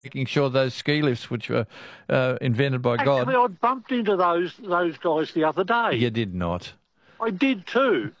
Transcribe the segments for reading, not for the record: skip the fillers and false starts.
making sure those ski lifts, which were invented by God. Actually, I bumped into those guys the other day. You did not. I did too.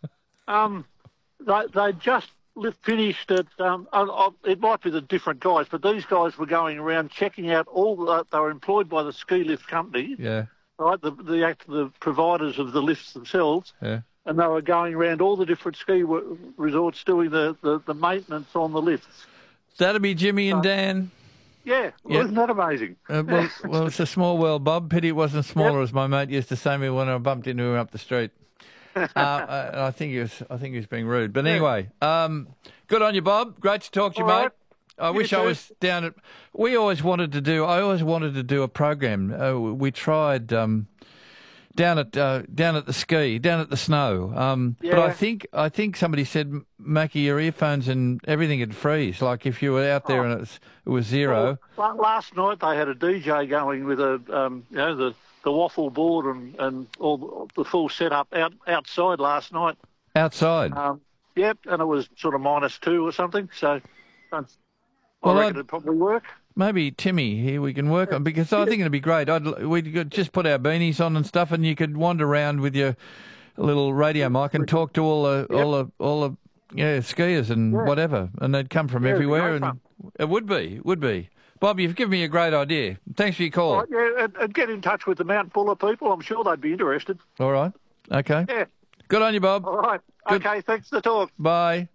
They just finished at. It might be the different guys, but these guys were going around checking out they were employed by the ski lift company. Yeah. Right, the providers of the lifts themselves. Yeah. And they were going around all the different ski resorts doing the maintenance on the lifts. That'd be Jimmy and Dan. Yeah, well, isn't that amazing? Well, it's a small world, Bob. Pity it wasn't smaller, as my mate used to say to me when I bumped into him up the street. I think he was being rude. But anyway, good on you, Bob. Great to talk to you, All mate. right. I wish I was down at. I always wanted to do a program. We tried down at the ski, down at the snow. But I think somebody said, Mackie, your earphones and everything would freeze. Like if you were out there and it was zero. Well, last night they had a DJ going with the waffle board and all the full setup outside last night. Outside. Yep, and it was sort of -2 or something. So I reckon it'd probably work. Maybe Timmy here we can work on, because I think it'd be great. We could just put our beanies on and stuff, and you could wander around with your little radio mic and talk to all the skiers and whatever, and they'd come from everywhere, and it would be. Bob, you've given me a great idea. Thanks for your call. Right, yeah, and get in touch with the Mount Buller people. I'm sure they'd be interested. All right. Okay. Yeah. Good on you, Bob. All right. Good. Okay. Thanks for the talk. Bye.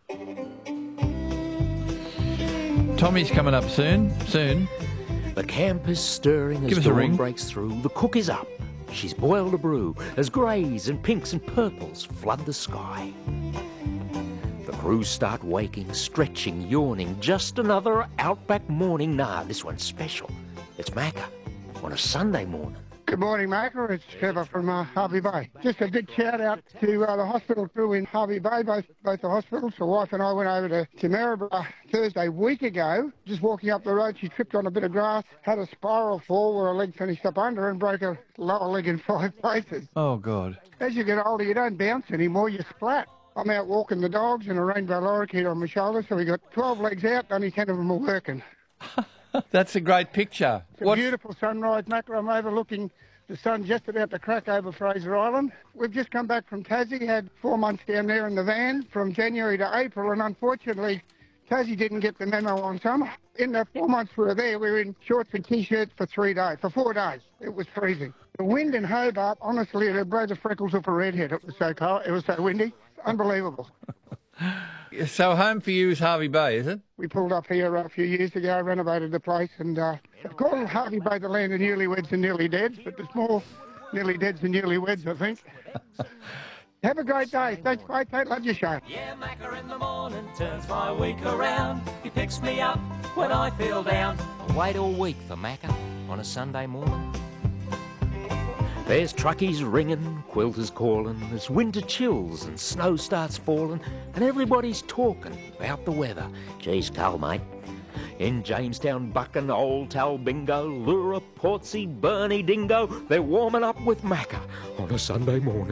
Tommy's coming up soon. The camp is stirring as dawn breaks through. The cook is up. She's boiled a brew as greys and pinks and purples flood the sky. The crew start waking, stretching, yawning. Just another outback morning. Nah, this one's special. It's Macca on a Sunday morning. Good morning, Macca. It's Trevor from Harvey Bay. Just a big shout out to the hospital crew in Harvey Bay, both the hospitals. The wife and I went over to Maryborough Thursday week ago. Just walking up the road, she tripped on a bit of grass, had a spiral fall where her leg finished up under and broke her lower leg in 5 places. Oh, God. As you get older, you don't bounce anymore, you splat. I'm out walking the dogs and a rainbow lorikeet on my shoulder, so we got 12 legs out, only 10 of them are working. That's a great picture. It's a beautiful sunrise, Macca. I'm overlooking the sun just about to crack over Fraser Island. We've just come back from Tassie, had 4 months down there in the van from January to April, and unfortunately, Tassie didn't get the memo on summer. In the 4 months we were there, we were in shorts and T-shirts for 4 days. It was freezing. The wind in Hobart, honestly, it broke the freckles off a redhead. It was so cold. It was so windy. Unbelievable. So home for you is Harvey Bay, is it? We pulled up here a few years ago, renovated the place, and they've called Harvey Bay the land of newlyweds and nearly deads, but there's more nearly deads than newlyweds, I think. Have a great day. Thanks, mate. Love your show. Yeah, Macca in the morning turns my week around. He picks me up when I feel down. Wait all week for Macca on a Sunday morning. There's truckies ringing, quilters calling, there's winter chills and snow starts falling, and everybody's talking about the weather. Geez, Carl, mate. In Jamestown, Buchan, Old Talbingo, Lura, Portsea, Burnie, Dingo, they're warming up with Macca on a Sunday morning.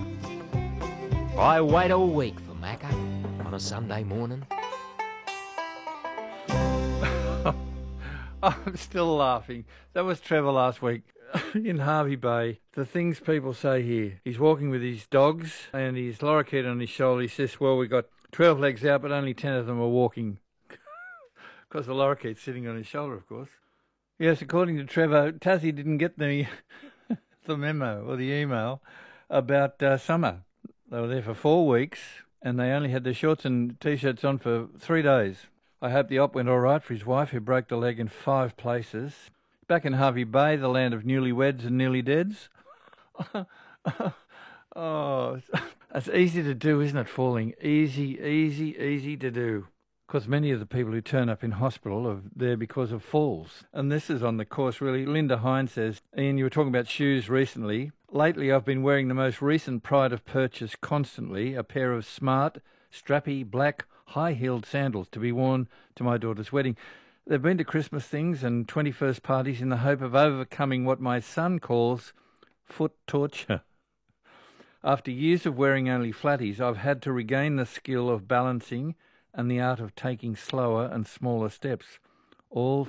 I wait all week for Macca on a Sunday morning. I'm still laughing. That was Trevor last week in Harvey Bay. The things people say here. He's walking with his dogs and his lorikeet on his shoulder. He says, well, we got 12 legs out, but only 10 of them are walking. Because the lorikeet's sitting on his shoulder, of course. Yes, according to Trevor, Tassie didn't get the memo or the email about summer. They were there for 4 weeks and they only had their shorts and T-shirts on for 3 days. I hope the op went all right for his wife, who broke the leg in 5 places. Back in Harvey Bay, the land of newlyweds and nearly deads. Oh, it's easy to do, isn't it, falling? Easy to do. Because many of the people who turn up in hospital are there because of falls. And this is on the course, really. Linda Hine says, Ian, you were talking about shoes recently. Lately, I've been wearing the most recent pride of purchase constantly, a pair of smart, strappy, black, high-heeled sandals to be worn to my daughter's wedding. They've been to Christmas things and 21st parties in the hope of overcoming what my son calls foot torture. After years of wearing only flatties, I've had to regain the skill of balancing and the art of taking slower and smaller steps, all